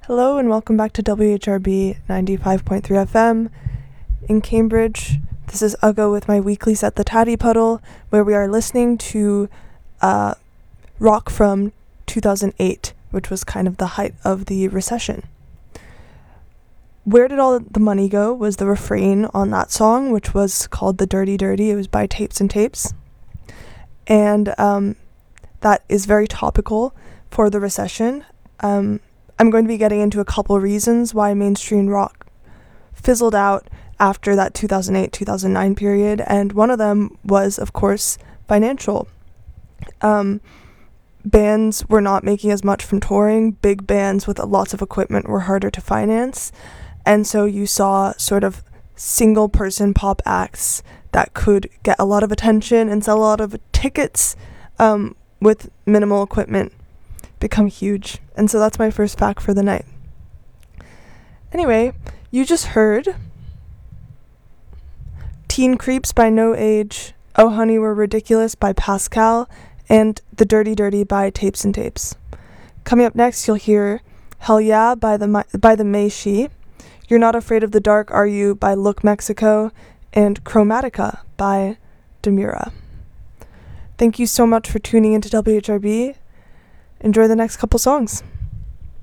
Hello and welcome back to WHRB 95.3 FM in Cambridge. This is Uggo with my weekly set, The Tatty Puddle, where we are listening to rock from 2008, which was kind of the height of the recession. Where Did All the Money Go was the refrain on that song, which was called The Dirty Dirty. It was by Tapes and Tapes. And that is very topical for the recession. I'm going to be getting into a couple reasons why mainstream rock fizzled out after that 2008-2009 period, and one of them was, of course, financial. Bands were not making as much from touring. Big bands with lots of equipment were harder to finance, and so you saw sort of single-person pop acts that could get a lot of attention and sell a lot of tickets with minimal equipment become huge. And so that's my first fact for the night. Anyway, you just heard Teen Creeps by No Age, Oh Honey We're Ridiculous by Pascal, and The Dirty Dirty by Tapes and Tapes. Coming up next, you'll hear Hell Yeah by the Meishi, You're Not Afraid of the Dark, Are You by Look Mexico, and Chromatica by Demura. Thank you so much for tuning into WHRB. Enjoy the next couple songs.